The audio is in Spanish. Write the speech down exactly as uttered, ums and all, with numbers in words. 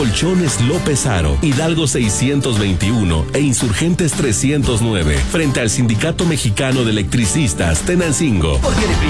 Colchones López Aro, Hidalgo seiscientos veintiuno e Insurgentes trescientos nueve, frente al Sindicato Mexicano de Electricistas, Tenancingo. Porque eres